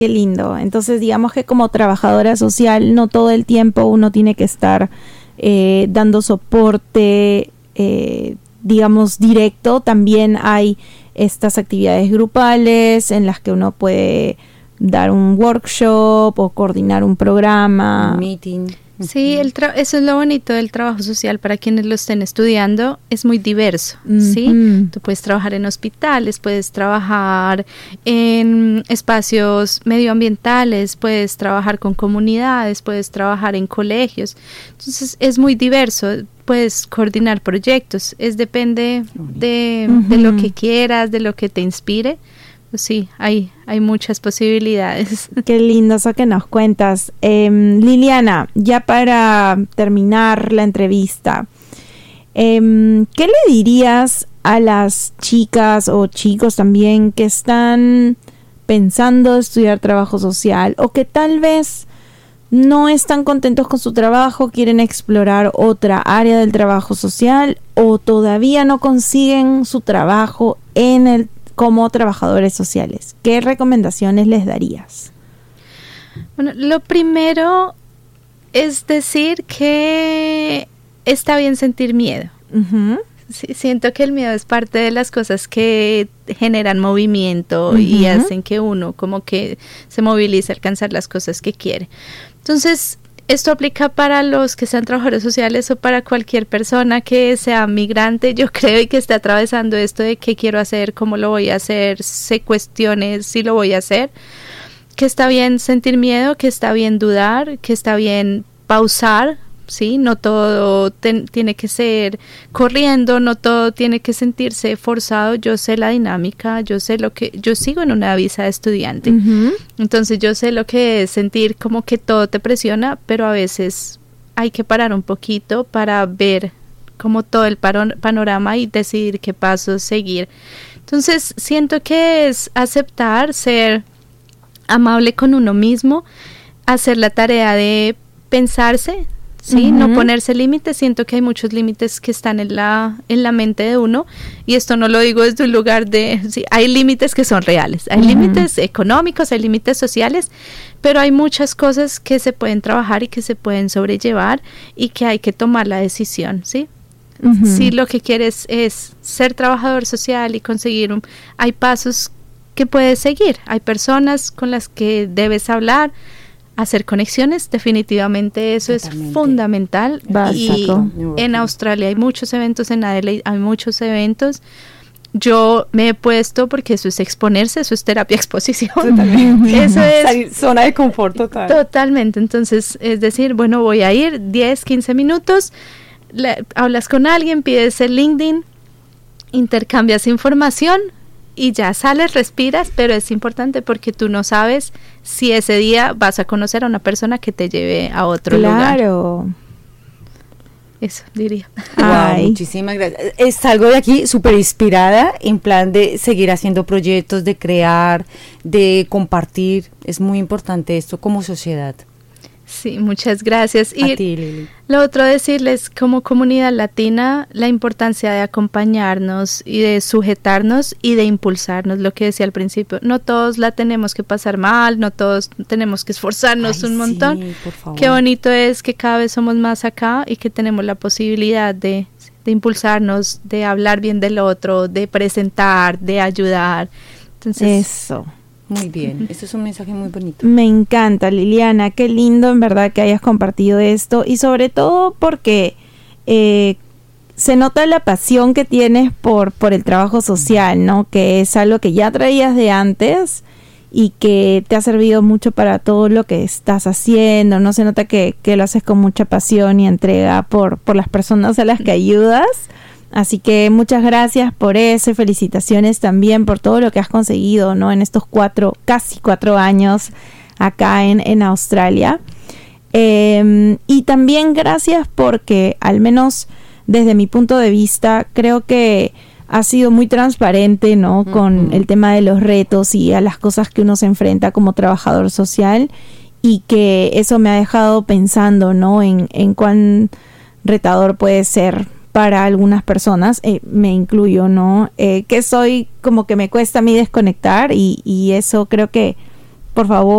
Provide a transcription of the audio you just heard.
Qué lindo. Entonces, digamos que como trabajadora social, no todo el tiempo uno tiene que estar dando soporte, digamos, directo. También hay estas actividades grupales en las que uno puede dar un workshop o coordinar un programa. Un meeting. Sí, eso es lo bonito del trabajo social para quienes lo estén estudiando, es muy diverso, ¿sí? Tú puedes trabajar en hospitales, puedes trabajar en espacios medioambientales, puedes trabajar con comunidades, puedes trabajar en colegios, entonces es muy diverso, puedes coordinar proyectos, depende de lo que quieras, de lo que te inspire. Pues sí, hay muchas posibilidades. Qué lindo eso que nos cuentas. Liliana, ya para terminar la entrevista, ¿qué le dirías a las chicas o chicos también que están pensando estudiar trabajo social o que tal vez no están contentos con su trabajo, quieren explorar otra área del trabajo social o todavía no consiguen su trabajo como trabajadores sociales? ¿Qué recomendaciones les darías? Bueno, lo primero es decir que está bien sentir miedo. Uh-huh. Sí, siento que el miedo es parte de las cosas que generan movimiento y hacen que uno como que se movilice a alcanzar las cosas que quiere. Entonces, esto aplica para los que sean trabajadores sociales o para cualquier persona que sea migrante, yo creo, y que esté atravesando esto de qué quiero hacer, cómo lo voy a hacer, se cuestione si lo voy a hacer, que está bien sentir miedo, que está bien dudar, que está bien pausar, ¿sí? No todo tiene que ser corriendo, no todo tiene que sentirse forzado. Yo sé la dinámica, yo sigo en una visa de estudiante, entonces yo sé lo que es sentir como que todo te presiona, pero a veces hay que parar un poquito para ver como todo el panorama y decidir qué pasos seguir. Entonces siento que es aceptar, ser amable con uno mismo, hacer la tarea de pensarse, ¿sí? No ponerse límites. Siento que hay muchos límites que están en la mente de uno, y esto no lo digo desde un lugar de, sí, hay límites que son reales, hay límites económicos, hay límites sociales, pero hay muchas cosas que se pueden trabajar y que se pueden sobrellevar y que hay que tomar la decisión, ¿sí? Si lo que quieres es ser trabajador social y conseguir hay pasos que puedes seguir, hay personas con las que debes hablar, hacer conexiones, definitivamente eso totalmente es fundamental. Básico. Y en Australia hay muchos eventos, en Adelaide hay muchos eventos. Yo me he puesto, porque eso es exponerse, eso es terapia exposición. Totalmente. Eso es salir, zona de confort total. Totalmente. Entonces, es decir, bueno, voy a ir 10, 15 minutos, hablas con alguien, pides el LinkedIn, intercambias información y ya sales, respiras, pero es importante porque tú no sabes si ese día vas a conocer a una persona que te lleve a otro lugar. Claro. Eso diría. Wow, muchísimas gracias. Salgo de aquí súper inspirada, en plan de seguir haciendo proyectos, de crear, de compartir. Es muy importante esto como sociedad. Sí, muchas gracias. Y a ti, Lili. Lo otro, decirles como comunidad latina la importancia de acompañarnos y de sujetarnos y de impulsarnos, lo que decía al principio. No todos la tenemos que pasar mal, no todos tenemos que esforzarnos un montón. Sí, por favor. Qué bonito es que cada vez somos más acá y que tenemos la posibilidad de impulsarnos, de hablar bien del otro, de presentar, de ayudar. Entonces, eso. Muy bien, eso es un mensaje muy bonito. Me encanta, Liliana, qué lindo en verdad que hayas compartido esto, y sobre todo porque se nota la pasión que tienes por el trabajo social, ¿no? Que es algo que ya traías de antes y que te ha servido mucho para todo lo que estás haciendo, ¿no? Se nota que lo haces con mucha pasión y entrega por las personas a las que ayudas. Así que muchas gracias por eso y felicitaciones también por todo lo que has conseguido, ¿no? En estos casi 4 años acá en Australia. Y también gracias porque, al menos desde mi punto de vista, creo que has sido muy transparente, ¿no? Con el tema de los retos y a las cosas que uno se enfrenta como trabajador social, y que eso me ha dejado pensando, ¿no? En cuán retador puede ser para algunas personas, me incluyo, ¿no? Que soy como que me cuesta a mí desconectar, y eso creo que por favor,